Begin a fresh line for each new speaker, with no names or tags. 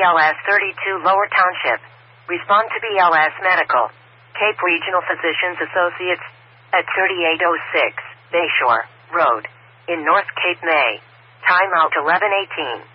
BLS 32 Lower Township. Respond to BLS Medical. Cape Regional Physicians Associates at 3806 Bayshore Road in North Cape, May. Time out 11:18.